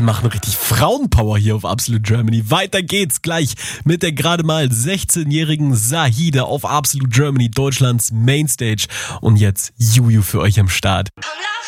wir machen richtig Frauenpower hier auf Absolute Germany. Weiter geht's gleich mit der gerade mal 16-jährigen Zahida auf Absolute Germany, Deutschlands Mainstage. Und jetzt Juju für euch am Start.